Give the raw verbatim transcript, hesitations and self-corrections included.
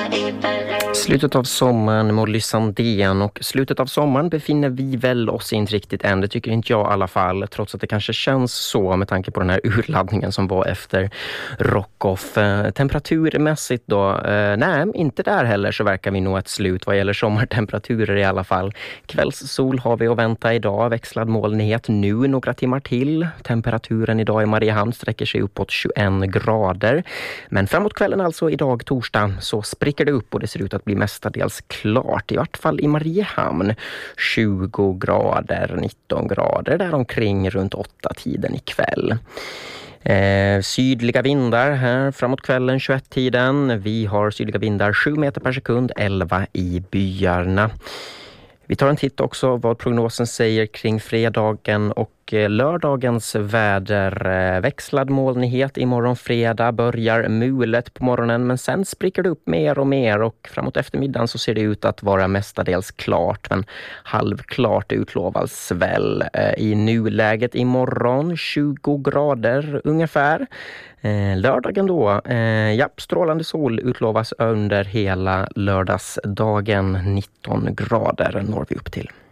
Slutet av sommaren, Molly Sandén, och slutet av sommaren befinner vi väl oss inte riktigt än. Det tycker inte jag i alla fall, trots att det kanske känns så med tanke på den här urladdningen som var efter Rockoff. Eh, temperaturmässigt då, eh, nej, inte där heller så verkar vi nå ett slut vad gäller sommartemperaturer i alla fall. Kvällssol har vi att vänta idag, växlad molnighet nu några timmar till. Temperaturen idag i Mariehamn sträcker sig uppåt tjugoen grader. Men framåt kvällen, alltså idag torsdag, så spricker det upp och det ser ut att bli mestadels klart, i vart fall i Mariehamn. tjugo grader, nitton grader, där omkring runt åtta tiden ikväll. Eh, sydliga vindar här framåt kvällen tjugoett-tiden. Vi har sydliga vindar sju meter per sekund, elva i byarna. Vi tar en titt också vad prognosen säger kring fredagen och lördagens väder. Växlad molnighet imorgon fredag, börjar mulet på morgonen men sen spricker det upp mer och mer och framåt eftermiddagen så ser det ut att vara mestadels klart, men halvklart utlovas väl. I nuläget imorgon tjugo grader ungefär. Lördagen då, ja, strålande sol utlovas under hela lördagsdagen, nitton grader når vi upp till.